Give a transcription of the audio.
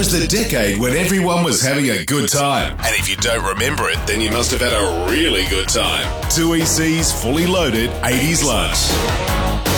was the decade when everyone was having a good time. And if you don't remember it, then you must have had a really good time. 2EC's Fully Loaded 80s Lunch.